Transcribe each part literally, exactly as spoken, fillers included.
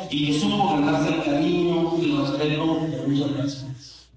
y que supo ganarse el cariño y el respeto de muchas personas.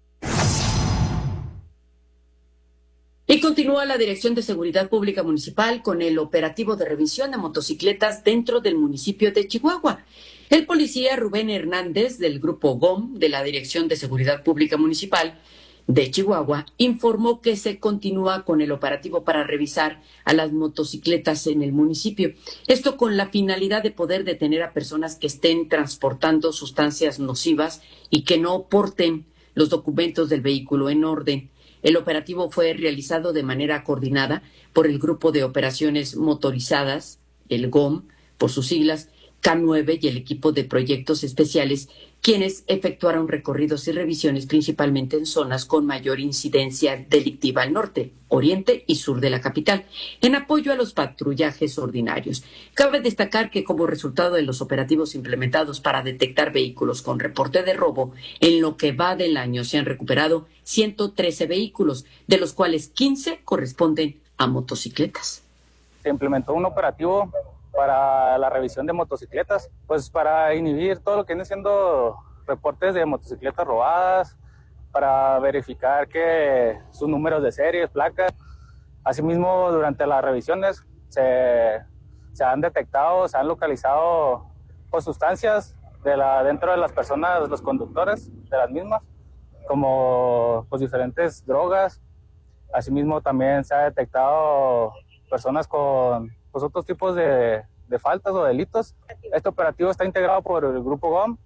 Y continúa la Dirección de Seguridad Pública Municipal con el operativo de revisión de motocicletas dentro del municipio de Chihuahua. El policía Rubén Hernández del Grupo G O M de la Dirección de Seguridad Pública Municipal de Chihuahua informó que se continúa con el operativo para revisar a las motocicletas en el municipio. Esto con la finalidad de poder detener a personas que estén transportando sustancias nocivas y que no porten los documentos del vehículo en orden. El operativo fue realizado de manera coordinada por el Grupo de Operaciones Motorizadas, el G O M, por sus siglas, K nueve y el equipo de proyectos especiales, quienes efectuaron recorridos y revisiones principalmente en zonas con mayor incidencia delictiva al norte, oriente y sur de la capital, en apoyo a los patrullajes ordinarios. Cabe destacar que como resultado de los operativos implementados para detectar vehículos con reporte de robo, en lo que va del año se han recuperado ciento trece vehículos, de los cuales quince corresponden a motocicletas. Se implementó un operativo para la revisión de motocicletas, pues para inhibir todo lo que viene siendo reportes de motocicletas robadas, para verificar que sus números de serie, placas. Asimismo, durante las revisiones se, se han detectado, se han localizado pues, sustancias de la, dentro de las personas, los conductores de las mismas, como pues, diferentes drogas. Asimismo, también se ha detectado personas con pues, otros tipos de, de faltas o delitos. Este operativo está integrado por el Grupo G O M.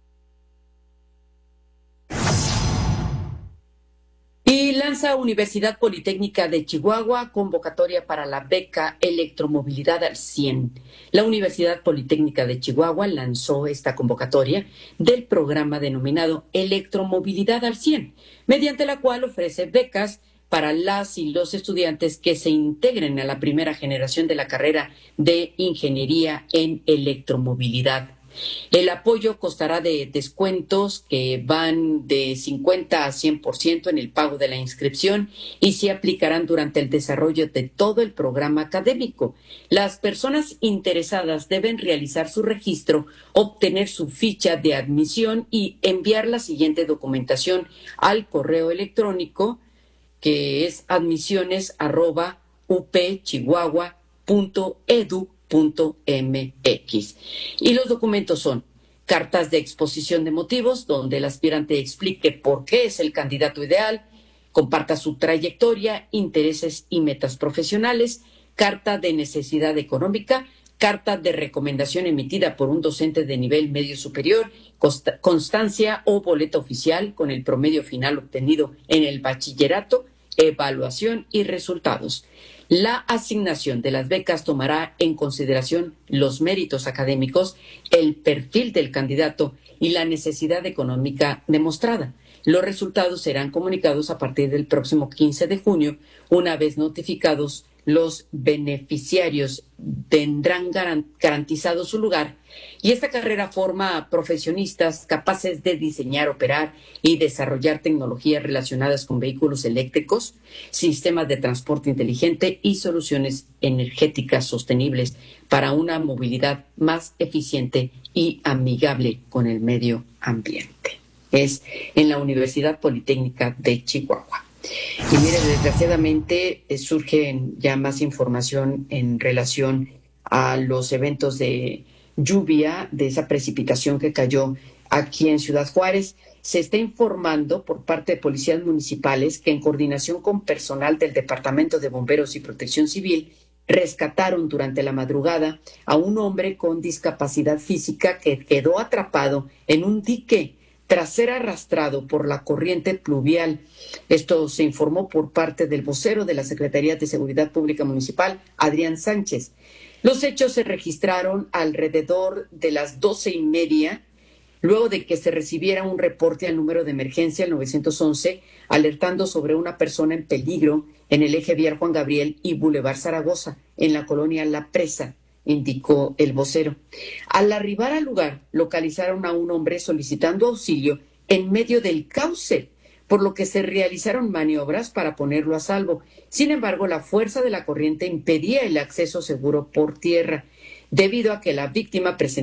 Y lanza Universidad Politécnica de Chihuahua convocatoria para la beca Electromovilidad al cien. La Universidad Politécnica de Chihuahua lanzó esta convocatoria del programa denominado Electromovilidad al cien, mediante la cual ofrece becas para las y los estudiantes que se integren a la primera generación de la carrera de Ingeniería en Electromovilidad. El apoyo constará de descuentos que van de cincuenta a cien por ciento en el pago de la inscripción y se aplicarán durante el desarrollo de todo el programa académico. Las personas interesadas deben realizar su registro, obtener su ficha de admisión y enviar la siguiente documentación al correo electrónico, que es admisiones arroba upchihuahua punto edu punto mx. Y los documentos son cartas de exposición de motivos, donde el aspirante explique por qué es el candidato ideal, comparta su trayectoria, intereses y metas profesionales, carta de necesidad económica, carta de recomendación emitida por un docente de nivel medio superior, constancia o boleta oficial con el promedio final obtenido en el bachillerato, evaluación y resultados. La asignación de las becas tomará en consideración los méritos académicos, el perfil del candidato y la necesidad económica demostrada. Los resultados serán comunicados a partir del próximo quince de junio. Una vez notificados, los beneficiarios tendrán garantizado su lugar, y esta carrera forma a profesionistas capaces de diseñar, operar y desarrollar tecnologías relacionadas con vehículos eléctricos, sistemas de transporte inteligente y soluciones energéticas sostenibles para una movilidad más eficiente y amigable con el medio ambiente. Es en la Universidad Politécnica de Chihuahua. Y mire, desgraciadamente eh, surge ya más información en relación a los eventos de lluvia, de esa precipitación que cayó aquí en Ciudad Juárez. Se está informando por parte de policías municipales que en coordinación con personal del Departamento de Bomberos y Protección Civil rescataron durante la madrugada a un hombre con discapacidad física que quedó atrapado en un dique tras ser arrastrado por la corriente pluvial. Esto se informó por parte del vocero de la Secretaría de Seguridad Pública Municipal, Adrián Sánchez. Los hechos se registraron alrededor de las doce y media, luego de que se recibiera un reporte al número de emergencia, el nueve once, alertando sobre una persona en peligro en el eje vial Juan Gabriel y Boulevard Zaragoza, en la colonia La Presa, indicó el vocero. Al arribar al lugar, localizaron a un hombre solicitando auxilio en medio del cauce, por lo que se realizaron maniobras para ponerlo a salvo. Sin embargo, la fuerza de la corriente impedía el acceso seguro por tierra, debido a que la víctima presentaba